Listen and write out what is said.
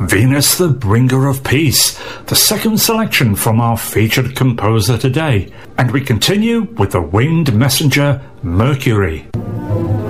Venus the Bringer of Peace, the second selection from our featured composer today. And we continue with the winged messenger, Mercury.